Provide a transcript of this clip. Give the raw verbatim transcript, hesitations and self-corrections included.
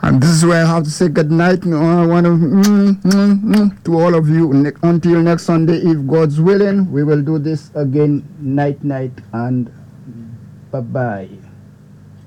And this is where I have to say good night. I want to mm, mm, mm, to all of you. Ne- until next Sunday, if God's willing, we will do this again. Night, night, and bye bye.